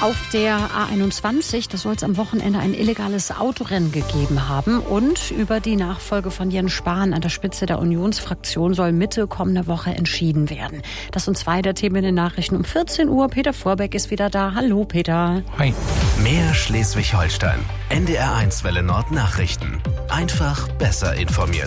Auf der A21, da soll es am Wochenende ein illegales Autorennen gegeben haben. Und über die Nachfolge von Jens Spahn an der Spitze der Unionsfraktion soll Mitte kommender Woche entschieden werden. Das und zwei der Themen in den Nachrichten um 14 Uhr. Peter Vorbeck ist wieder da. Hallo Peter. Hi. Mehr Schleswig-Holstein. NDR1 Welle Nord Nachrichten. Einfach besser informiert.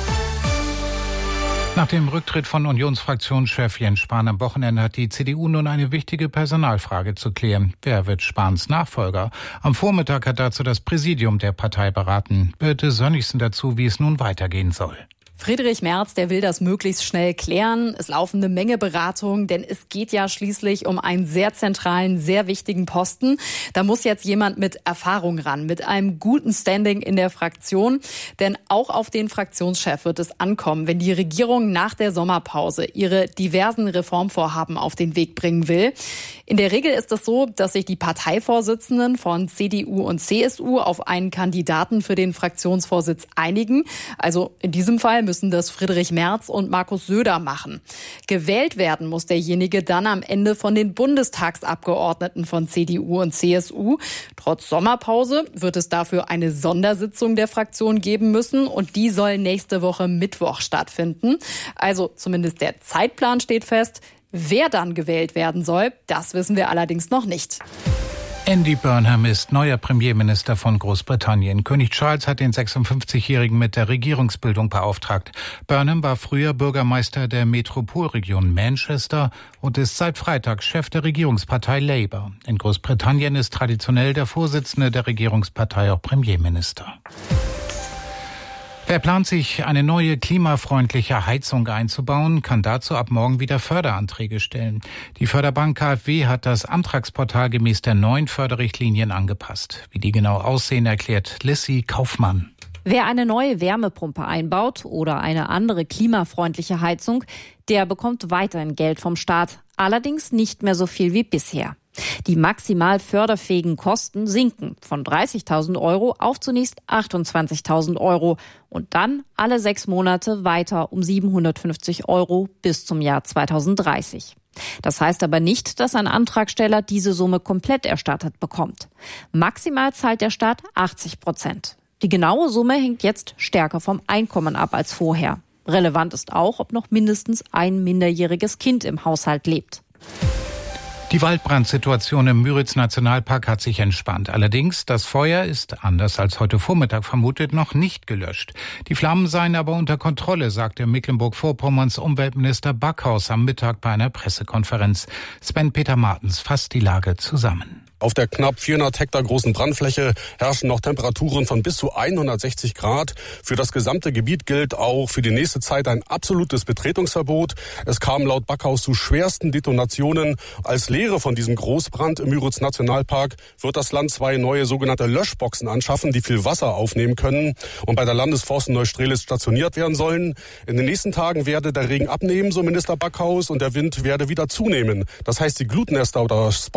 Nach dem Rücktritt von Unionsfraktionschef Jens Spahn am Wochenende hat die CDU nun eine wichtige Personalfrage zu klären. Wer wird Spahns Nachfolger? Am Vormittag hat dazu das Präsidium der Partei beraten. Birte Sönnigsen dazu, wie es nun weitergehen soll. Friedrich Merz, der will das möglichst schnell klären. Es laufen eine Menge Beratungen, denn es geht ja schließlich um einen sehr zentralen, sehr wichtigen Posten. Da muss jetzt jemand mit Erfahrung ran, mit einem guten Standing in der Fraktion. Denn auch auf den Fraktionschef wird es ankommen, wenn die Regierung nach der Sommerpause ihre diversen Reformvorhaben auf den Weg bringen will. In der Regel ist es so, dass sich die Parteivorsitzenden von CDU und CSU auf einen Kandidaten für den Fraktionsvorsitz einigen. Also in diesem Fall müssen das Friedrich Merz und Markus Söder machen. Gewählt werden muss derjenige dann am Ende von den Bundestagsabgeordneten von CDU und CSU. Trotz Sommerpause wird es dafür eine Sondersitzung der Fraktion geben müssen und die soll nächste Woche Mittwoch stattfinden. Also zumindest der Zeitplan steht fest. Wer dann gewählt werden soll, das wissen wir allerdings noch nicht. Andy Burnham ist neuer Premierminister von Großbritannien. König Charles hat den 56-Jährigen mit der Regierungsbildung beauftragt. Burnham war früher Bürgermeister der Metropolregion Manchester und ist seit Freitag Chef der Regierungspartei Labour. In Großbritannien ist traditionell der Vorsitzende der Regierungspartei auch Premierminister. Wer plant, sich eine neue klimafreundliche Heizung einzubauen, kann dazu ab morgen wieder Förderanträge stellen. Die Förderbank KfW hat das Antragsportal gemäß der neuen Förderrichtlinien angepasst. Wie die genau aussehen, erklärt Lissy Kaufmann. Wer eine neue Wärmepumpe einbaut oder eine andere klimafreundliche Heizung, der bekommt weiterhin Geld vom Staat, allerdings nicht mehr so viel wie bisher. Die maximal förderfähigen Kosten sinken von 30.000 Euro auf zunächst 28.000 Euro und dann alle 6 Monate weiter um 750 Euro bis zum Jahr 2030. Das heißt aber nicht, dass ein Antragsteller diese Summe komplett erstattet bekommt. Maximal zahlt der Staat 80%. Die genaue Summe hängt jetzt stärker vom Einkommen ab als vorher. Relevant ist auch, ob noch mindestens ein minderjähriges Kind im Haushalt lebt. Die Waldbrandsituation im Müritz-Nationalpark hat sich entspannt. Allerdings, das Feuer ist, anders als heute Vormittag vermutet, noch nicht gelöscht. Die Flammen seien aber unter Kontrolle, sagte Mecklenburg-Vorpommerns Umweltminister Backhaus am Mittag bei einer Pressekonferenz. Sven-Peter Martens fasst die Lage zusammen. Auf der knapp 400 Hektar großen Brandfläche herrschen noch Temperaturen von bis zu 160 Grad. Für das gesamte Gebiet gilt auch für die nächste Zeit ein absolutes Betretungsverbot. Es kam laut Backhaus zu schwersten Detonationen. Als Lehre von diesem Großbrand im Müritz-Nationalpark wird das Land 2 neue sogenannte Löschboxen anschaffen, die viel Wasser aufnehmen können und bei der Landesforst Neustrelitz stationiert werden sollen. In den nächsten Tagen werde der Regen abnehmen, so Minister Backhaus, und der Wind werde wieder zunehmen. Das heißt, die Glutnester oder